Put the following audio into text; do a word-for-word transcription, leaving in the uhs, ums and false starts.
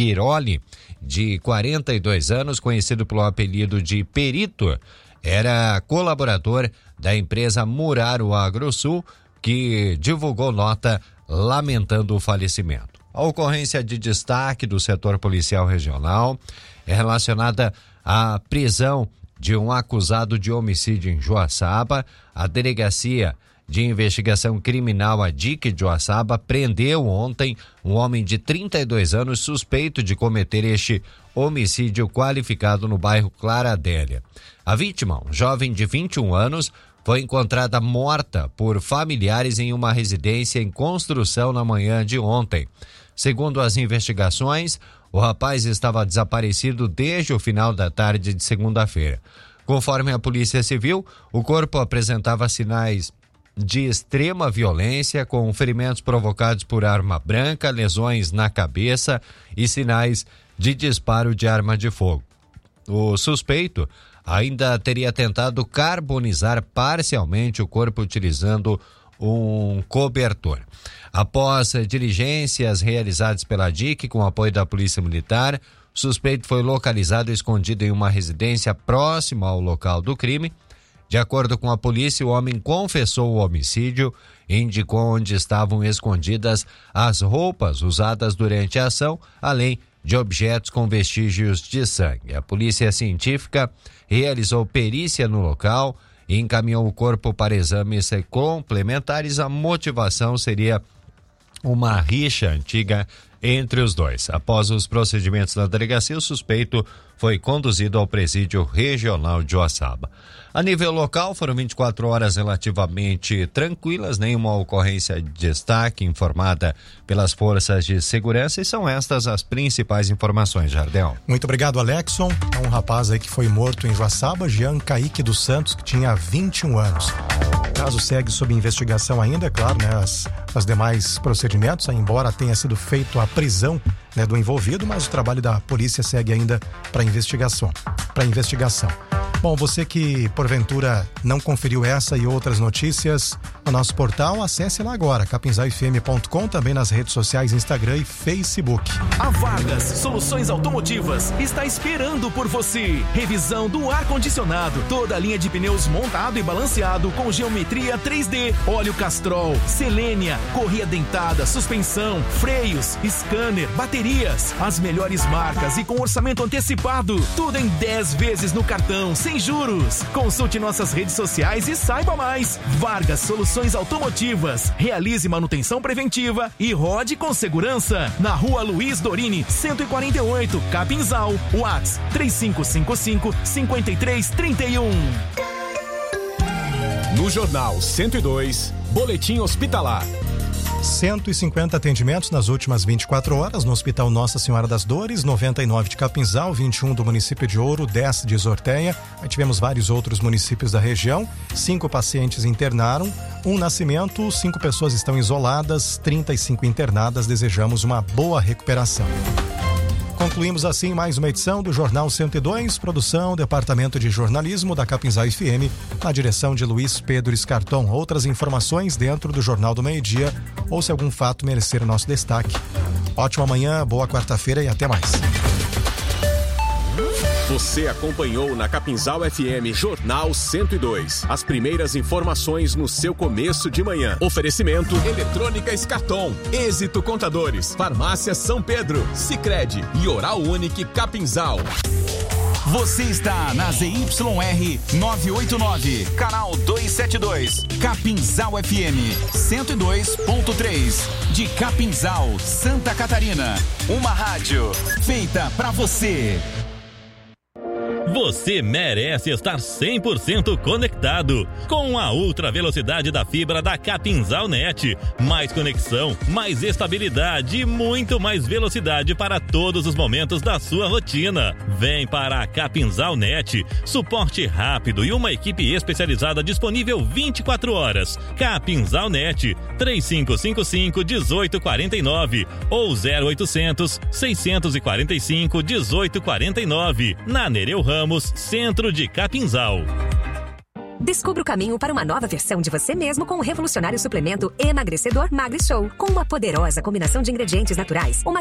Quiroli, de quarenta e dois anos, conhecido pelo apelido de Perito, era colaborador da empresa Muraro Agrosul, que divulgou nota lamentando o falecimento. A ocorrência de destaque do setor policial regional é relacionada à prisão de um acusado de homicídio em Joaçaba. A Delegacia de Investigação Criminal, a D I C de Joaçaba, prendeu ontem um homem de trinta e dois anos suspeito de cometer este homicídio qualificado no bairro Clara Adélia. A vítima, um jovem de vinte e um anos, foi encontrada morta por familiares em uma residência em construção na manhã de ontem. Segundo as investigações, o rapaz estava desaparecido desde o final da tarde de segunda-feira. Conforme a Polícia Civil, o corpo apresentava sinais de extrema violência, com ferimentos provocados por arma branca, lesões na cabeça e sinais de disparo de arma de fogo. O suspeito ainda teria tentado carbonizar parcialmente o corpo utilizando um cobertor. Após diligências realizadas pela D I C com apoio da Polícia Militar, o suspeito foi localizado e escondido em uma residência próxima ao local do crime. De acordo com a polícia, o homem confessou o homicídio e indicou onde estavam escondidas as roupas usadas durante a ação, além de objetos com vestígios de sangue. A polícia científica realizou perícia no local e encaminhou o corpo para exames complementares. A motivação seria uma rixa antiga entre os dois. Após os procedimentos na delegacia, o suspeito foi conduzido ao presídio regional de Joaçaba. A nível local, foram vinte e quatro horas relativamente tranquilas, nenhuma ocorrência de destaque informada pelas forças de segurança, e são estas as principais informações, Jardel. Muito obrigado, Alexson. Um rapaz aí que foi morto em Joaçaba, Jean Kaique dos Santos, que tinha vinte e um anos. O caso segue sob investigação ainda, é claro, né? As, as demais procedimentos, embora tenha sido feito a prisão, né, do envolvido, mas o trabalho da polícia segue ainda para investigação. Para investigação. Bom, você que porventura não conferiu essa e outras notícias no nosso portal, acesse lá agora, capinzal f m ponto com, também nas redes sociais, Instagram e Facebook. A Vargas Soluções Automotivas está esperando por você. Revisão do ar-condicionado, toda a linha de pneus montado e balanceado com geometria três D, óleo Castrol, Selênia, correia dentada, suspensão, freios, scanner, baterias, as melhores marcas e com orçamento antecipado, tudo em dez vezes no cartão, sem juros. Consulte nossas redes sociais e saiba mais. Vargas Soluções Automotivas. Realize manutenção preventiva e rode com segurança. Na Rua Luiz Dorini, cento e quarenta e oito, Capinzal. WhatsApp três cinco cinco cinco, cinco três três um. No Jornal cento e dois, Boletim Hospitalar. cento e cinquenta atendimentos nas últimas vinte e quatro horas no Hospital Nossa Senhora das Dores, noventa e nove de Capinzal, vinte e um do município de Ouro, dez de Zorteia. Aí tivemos vários outros municípios da região. Cinco pacientes internaram, um nascimento, cinco pessoas estão isoladas, trinta e cinco internadas. Desejamos uma boa recuperação. Concluímos assim mais uma edição do Jornal cento e dois, produção, Departamento de Jornalismo da Capinzal F M, na direção de Luiz Pedro Escarton. Outras informações dentro do Jornal do Meio-Dia, ou se algum fato merecer o nosso destaque. Ótima manhã, boa quarta-feira e até mais. Você acompanhou na Capinzal F M Jornal cento e dois. As primeiras informações no seu começo de manhã. Oferecimento Eletrônica Escarton, Êxito Contadores, Farmácia São Pedro, Sicredi e Oral Unique Capinzal. Você está na Z Y R novecentos e oitenta e nove, canal duzentos e setenta e dois, Capinzal F M cento e dois ponto três, de Capinzal, Santa Catarina. Uma rádio feita pra você. Você merece estar cem por cento conectado com a ultra velocidade da fibra da Capinzal Net. Mais conexão, mais estabilidade e muito mais velocidade para todos os momentos da sua rotina. Vem para a Capinzal Net. Suporte rápido e uma equipe especializada disponível vinte e quatro horas. Capinzal Net, três cinco cinco cinco, um oito quatro nove ou zero oitocentos, seiscentos e quarenta e cinco, dezoito quarenta e nove. Na Nereu Ramos, Centro de Capinzal. Descubra o caminho para uma nova versão de você mesmo com o revolucionário suplemento emagrecedor Magri Show. Com uma poderosa combinação de ingredientes naturais, uma